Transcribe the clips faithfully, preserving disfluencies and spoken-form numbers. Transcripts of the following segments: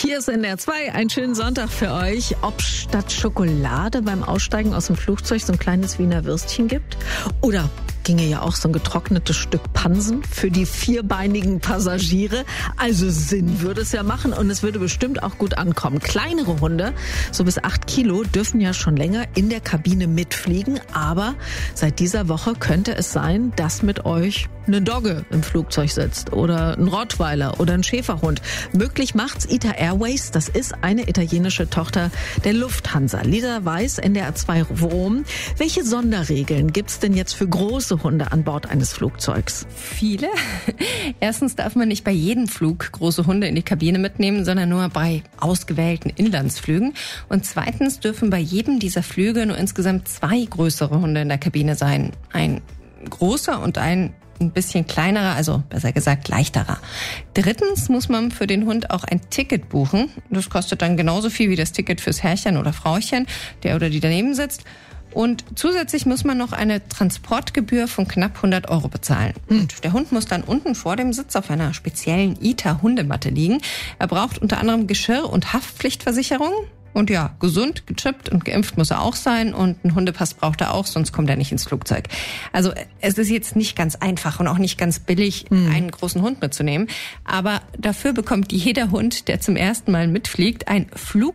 Hier ist N D R zwei, einen schönen Sonntag für euch. Ob statt Schokolade beim Aussteigen aus dem Flugzeug so ein kleines Wiener Würstchen gibt? Oder ginge ja auch so ein getrocknetes Stück Pansen für die vierbeinigen Passagiere. Also Sinn würde es ja machen und es würde bestimmt auch gut ankommen. Kleinere Hunde, so bis acht Kilo, dürfen ja schon länger in der Kabine mitfliegen. Aber seit dieser Woche könnte es sein, dass mit euch eine Dogge im Flugzeug sitzt oder ein Rottweiler oder ein Schäferhund. Möglich macht's I T A Airways. Das ist eine italienische Tochter der Lufthansa. Lisa Weiß, N D R zwei Rom. Welche Sonderregeln gibt's denn jetzt für große Hunde an Bord eines Flugzeugs? Viele. Erstens darf man nicht bei jedem Flug große Hunde in die Kabine mitnehmen, sondern nur bei ausgewählten Inlandsflügen. Und zweitens dürfen bei jedem dieser Flüge nur insgesamt zwei größere Hunde in der Kabine sein. Ein großer und ein ein bisschen kleinerer, also besser gesagt leichterer. Drittens muss man für den Hund auch ein Ticket buchen. Das kostet dann genauso viel wie das Ticket fürs Herrchen oder Frauchen, der oder die daneben sitzt. Und zusätzlich muss man noch eine Transportgebühr von knapp hundert Euro bezahlen. Und der Hund muss dann unten vor dem Sitz auf einer speziellen I T A-Hundematte liegen. Er braucht unter anderem Geschirr- und Haftpflichtversicherung. Und ja, gesund, gechippt und geimpft muss er auch sein und einen Hundepass braucht er auch, sonst kommt er nicht ins Flugzeug. Also es ist jetzt nicht ganz einfach und auch nicht ganz billig, mhm. einen großen Hund mitzunehmen. Aber dafür bekommt jeder Hund, der zum ersten Mal mitfliegt, ein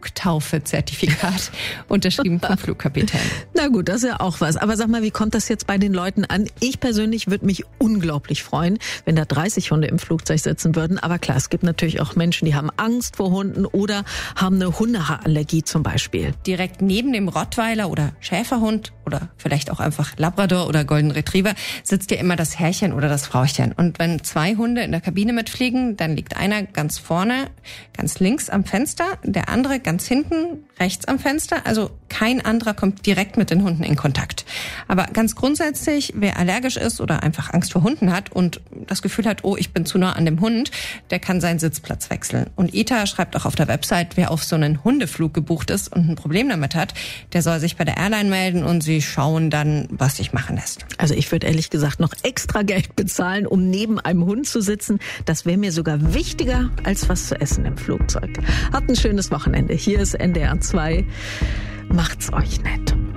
Flugtaufe-Zertifikat unterschrieben vom Flugkapitän. Na gut, das ist ja auch was. Aber sag mal, wie kommt das jetzt bei den Leuten an? Ich persönlich würde mich unglaublich freuen, wenn da dreißig Hunde im Flugzeug sitzen würden. Aber klar, es gibt natürlich auch Menschen, die haben Angst vor Hunden oder haben eine Hundehaarallergie zum Beispiel. Direkt neben dem Rottweiler oder Schäferhund oder vielleicht auch einfach Labrador oder Golden Retriever sitzt ja immer das Herrchen oder das Frauchen. Und wenn zwei Hunde in der Kabine mitfliegen, dann liegt einer ganz vorne, ganz links am Fenster, der andere ganz hinten, rechts am Fenster. Also kein anderer kommt direkt mit den Hunden in Kontakt. Aber ganz grundsätzlich, wer allergisch ist oder einfach Angst vor Hunden hat und das Gefühl hat, oh, ich bin zu nah an dem Hund, der kann seinen Sitzplatz wechseln. Und I T A schreibt auch auf der Website, wer auf so einen Hundeflug gebucht ist und ein Problem damit hat, der soll sich bei der Airline melden und sie schauen dann, was sich machen lässt. Also ich würde ehrlich gesagt noch extra Geld bezahlen, um neben einem Hund zu sitzen. Das wäre mir sogar wichtiger als was zu essen im Flugzeug. Habt ein schönes Wochenende. Hier ist N D R zwei. Macht's euch nett.